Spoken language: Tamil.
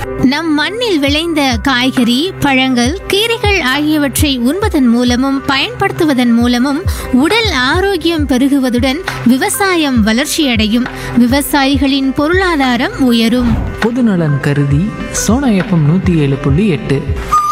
நம் மண்ணில் விளைந்த காய்கறி, பழங்கள், கீரைகள் ஆகியவற்றை உண்பதன் மூலமும் பயன்படுத்துவதன் மூலமும் உடல் ஆரோக்கியம் பெருகுவதுடன் விவசாயம் வளர்ச்சியடையும், விவசாயிகளின் பொருளாதாரம் உயரும். பொதுநலன் கருதி சோனா FM 107.8